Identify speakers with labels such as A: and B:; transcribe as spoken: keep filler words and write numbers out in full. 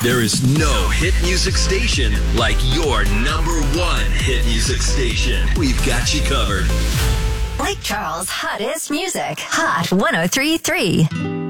A: There is no hit music station like your number one hit music station. We've got you covered.
B: Lake Charles' hottest music. Hot one oh three point three.